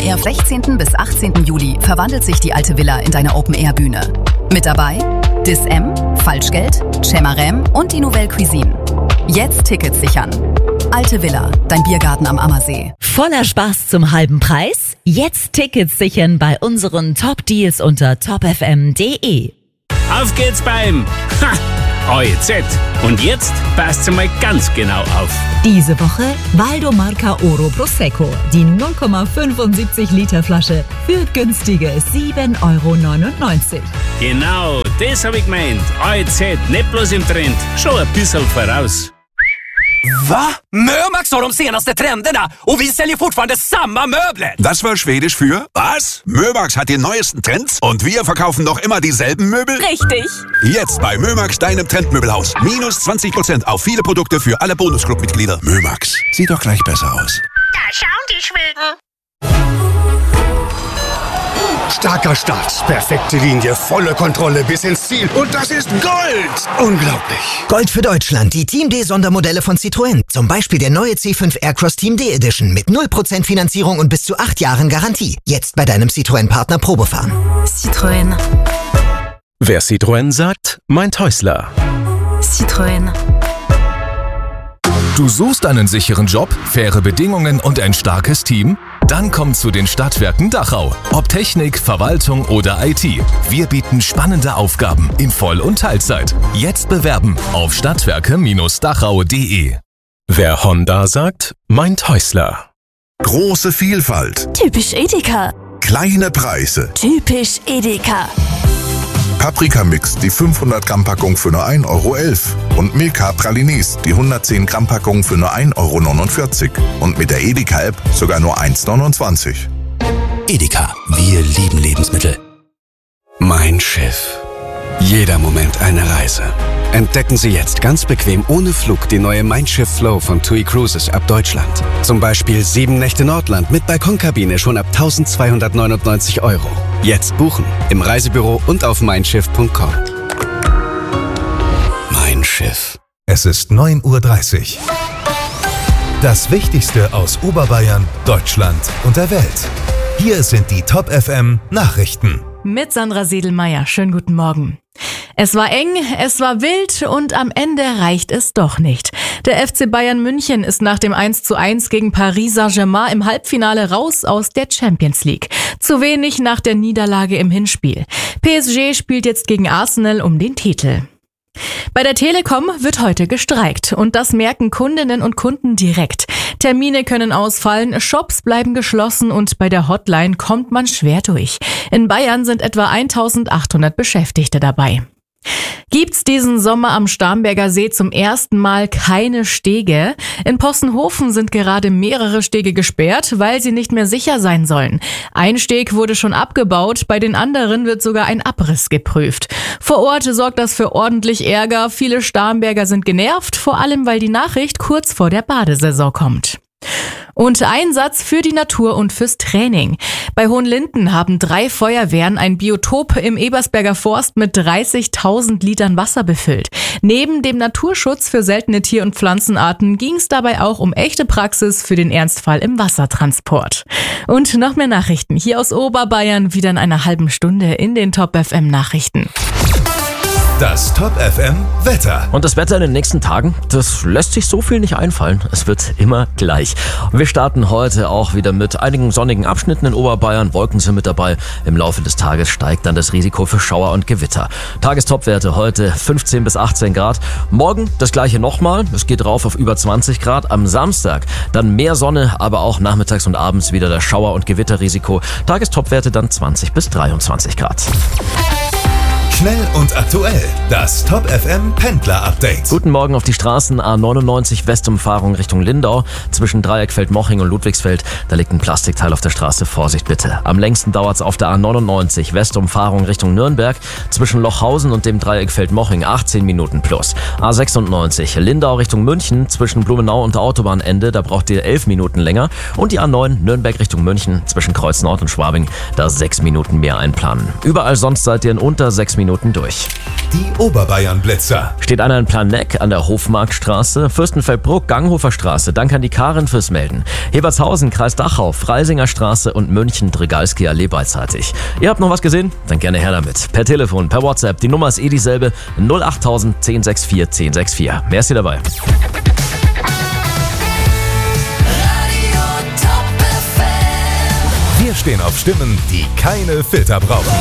Air 16. bis 18. Juli verwandelt sich die alte Villa in deine Open-Air-Bühne. Mit dabei Dis-M, Falschgeld, Chemarem und die Nouvelle Cuisine. Jetzt Tickets sichern. Alte Villa, dein Biergarten am Ammersee. Voller Spaß zum halben Preis? Jetzt Tickets sichern bei unseren Top-Deals unter topfm.de. Auf geht's beim AEZ. Und jetzt passt mal ganz genau auf. Diese Woche Valdo Marca Oro Prosecco, die 0,75 Liter Flasche für günstige 7,99 €. Genau, das hab ich gemeint. AEZ, nicht bloß im Trend, schon ein bisschen voraus. Va? Mömax har de senaste trenderna och vi säljer fortfarande samma möbler! Das war Schwedisch für was? Mömax hat die neuesten Trends und wir verkaufen noch immer dieselben Möbel? Richtig. Jetzt bei Mömax, deinem Trendmöbelhaus. Minus 20% auf viele Produkte für alle Bonusclub-Mitglieder. Mömax, sieht doch gleich besser aus. Da schauen die Schweden. Starker Start, perfekte Linie, volle Kontrolle bis ins Ziel. Und das ist Gold! Unglaublich. Gold für Deutschland, die Team D Sondermodelle von Citroën. Zum Beispiel der neue C5 Aircross Team D Edition mit 0% Finanzierung und bis zu 8 Jahren Garantie. Jetzt bei deinem Citroën-Partner Probefahren. Citroën. Wer Citroën sagt, meint Häusler. Citroën. Du suchst einen sicheren Job, faire Bedingungen und ein starkes Team? Dann komm zu den Stadtwerken Dachau. Ob Technik, Verwaltung oder IT. Wir bieten spannende Aufgaben in Voll- und Teilzeit. Jetzt bewerben auf stadtwerke-dachau.de. Wer Honda sagt, meint Häusler. Große Vielfalt. Typisch Edeka. Kleine Preise. Typisch Edeka. Paprika-Mix, die 500-Gramm-Packung für nur 1,11 € und Milka Pralines, die 110-Gramm-Packung für nur 1,49 € und mit der Edeka-App sogar nur 1,29 €. Edeka, wir lieben Lebensmittel. Mein Schiff. Jeder Moment eine Reise. Entdecken Sie jetzt ganz bequem ohne Flug die neue Mein Schiff Flow von TUI Cruises ab Deutschland. Zum Beispiel 7 Nächte Nordland mit Balkonkabine schon ab 1.299 €. Jetzt buchen im Reisebüro und auf meinschiff.com. Mein Schiff. Es ist 9:30 Uhr. Das Wichtigste aus Oberbayern, Deutschland und der Welt. Hier sind die Top FM Nachrichten. Mit Sandra Sedelmeier. Schönen guten Morgen. Es war eng, es war wild und am Ende reicht es doch nicht. Der FC Bayern München ist nach dem 1:1 gegen Paris Saint-Germain im Halbfinale raus aus der Champions League. Zu wenig nach der Niederlage im Hinspiel. PSG spielt jetzt gegen Arsenal um den Titel. Bei der Telekom wird heute gestreikt und das merken Kundinnen und Kunden direkt. Termine können ausfallen, Shops bleiben geschlossen und bei der Hotline kommt man schwer durch. In Bayern sind etwa 1800 Beschäftigte dabei. Gibt's diesen Sommer am Starnberger See zum ersten Mal keine Stege? In Possenhofen sind gerade mehrere Stege gesperrt, weil sie nicht mehr sicher sein sollen. Ein Steg wurde schon abgebaut, bei den anderen wird sogar ein Abriss geprüft. Vor Ort sorgt das für ordentlich Ärger. Viele Starnberger sind genervt, vor allem weil die Nachricht kurz vor der Badesaison kommt. Und Einsatz für die Natur und fürs Training. Bei Hohenlinden haben 3 Feuerwehren ein Biotop im Ebersberger Forst mit 30.000 Litern Wasser befüllt. Neben dem Naturschutz für seltene Tier- und Pflanzenarten ging es dabei auch um echte Praxis für den Ernstfall im Wassertransport. Und noch mehr Nachrichten hier aus Oberbayern, wieder in einer halben Stunde in den Top FM Nachrichten. Das Top FM Wetter. Und das Wetter in den nächsten Tagen, das lässt sich so viel nicht einfallen. Es wird immer gleich. Wir starten heute auch wieder mit einigen sonnigen Abschnitten in Oberbayern. Wolken sind mit dabei. Im Laufe des Tages steigt dann das Risiko für Schauer und Gewitter. Tagestopwerte heute 15 bis 18 Grad. Morgen das gleiche nochmal. Es geht rauf auf über 20 Grad. Am Samstag dann mehr Sonne, aber auch nachmittags und abends wieder das Schauer- und Gewitterrisiko. Tagestopwerte dann 20 bis 23 Grad. Schnell und aktuell. Das Top FM Pendler Update. Guten Morgen auf die Straßen. A99 Westumfahrung Richtung Lindau. Zwischen Dreieckfeld-Moching und Ludwigsfeld. Da liegt ein Plastikteil auf der Straße. Vorsicht bitte. Am längsten dauert es auf der A99 Westumfahrung Richtung Nürnberg. Zwischen Lochhausen und dem Dreieckfeld-Moching 18 Minuten plus. A96 Lindau Richtung München. Zwischen Blumenau und der Autobahnende. Da braucht ihr 11 Minuten länger. Und die A9 Nürnberg Richtung München. Zwischen Kreuz Nord und Schwabing. Da 6 Minuten mehr einplanen. Überall sonst seid ihr in unter 6 Minuten Minuten durch. Die Oberbayern-Blitzer. Steht einer in Planegg an der Hofmarktstraße, Fürstenfeldbruck, Ganghofer Straße. Danke an die Karin fürs Melden. Hebertshausen, Kreis Dachau, Freisinger Straße und München, Dregalski Allee beidseitig. Ihr habt noch was gesehen? Dann gerne her damit. Per Telefon, per WhatsApp. Die Nummer ist dieselbe. 08000 1064 1064. Mehr ist hier dabei. Wir stehen auf Stimmen, die keine Filter brauchen.